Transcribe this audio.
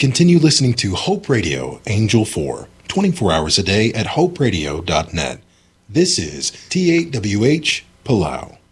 Continue listening to Hope Radio, Angel 4, 24 hours a day at hoperadio.net. This is T8WH Palau.